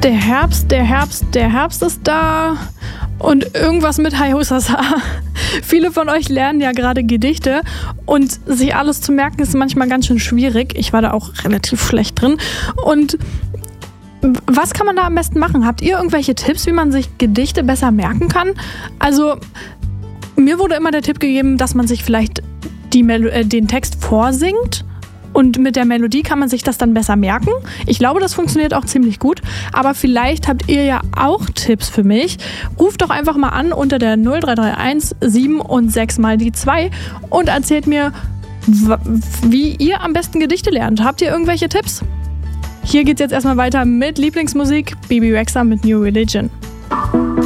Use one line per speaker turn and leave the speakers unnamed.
Der Herbst ist da und irgendwas mit Hayosasa. Viele von euch lernen ja gerade Gedichte und sich alles zu merken ist manchmal ganz schön schwierig. Ich war da auch relativ schlecht drin. Und was kann man da am besten machen? Habt ihr irgendwelche Tipps, wie man sich Gedichte besser merken kann? Also mir wurde immer der Tipp gegeben, dass man sich vielleicht den Text vorsingt. Und mit der Melodie kann man sich das dann besser merken. Ich glaube, das funktioniert auch ziemlich gut. Aber vielleicht habt ihr ja auch Tipps für mich. Ruft doch einfach mal an unter der 0331 7 und 6 mal die 2 und erzählt mir, wie ihr am besten Gedichte lernt. Habt ihr irgendwelche Tipps? Hier geht's jetzt erstmal weiter mit Lieblingsmusik. Bebe Rexha mit New Religion.